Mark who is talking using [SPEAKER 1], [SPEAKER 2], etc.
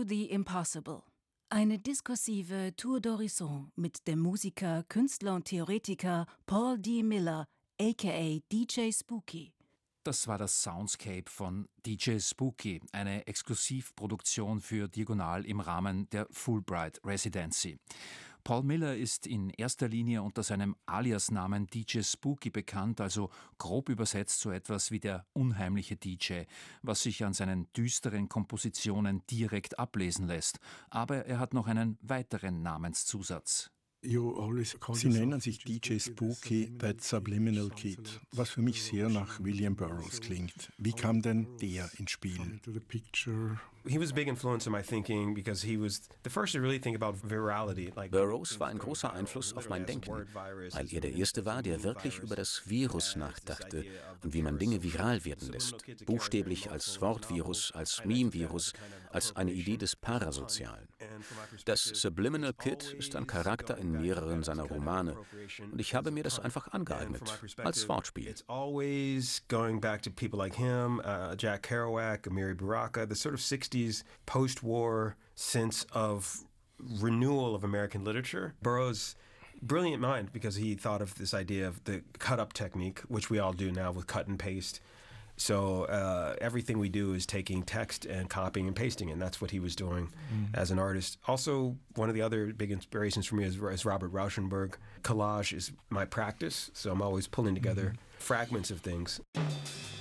[SPEAKER 1] do the Impossible. Eine diskursive Tour d'Horizon mit dem Musiker, Künstler und Theoretiker Paul D. Miller, aka DJ Spooky.
[SPEAKER 2] Das war das Soundscape von DJ Spooky, eine Exklusivproduktion für Diagonal im Rahmen der Fulbright Residency. Paul Miller ist in erster Linie unter seinem Aliasnamen DJ Spooky bekannt, also grob übersetzt so etwas wie der unheimliche DJ, was sich an seinen düsteren Kompositionen direkt ablesen lässt. Aber er hat noch einen weiteren Namenszusatz.
[SPEAKER 3] Sie nennen sich DJ Spooky, That Subliminal Kid, was für mich sehr nach William Burroughs klingt. Wie kam denn der ins Spiel?
[SPEAKER 4] Burroughs war ein großer Einfluss auf mein Denken, weil er der Erste war, der wirklich über das Virus nachdachte und wie man Dinge viral werden lässt, buchstäblich als Wortvirus, als Meme-Virus, als eine Idee des Parasozialen. Das Subliminal Kid ist ein Charakter in mehreren seiner Romane und ich habe mir das einfach angeeignet, als Wortspiel.
[SPEAKER 5] It's always going back to people like him, Jack Kerouac, Amiri Baraka, the sort of 60s post-war sense of renewal of American literature. Burroughs' brilliant mind, because he thought of this idea of the cut-up technique, which we all do now with cut and paste. So everything we do is taking text and copying and pasting, and that's what he was doing as an artist. Also, one of the other big inspirations for me is Robert Rauschenberg. Collage is my practice, so I'm always pulling together fragments of things.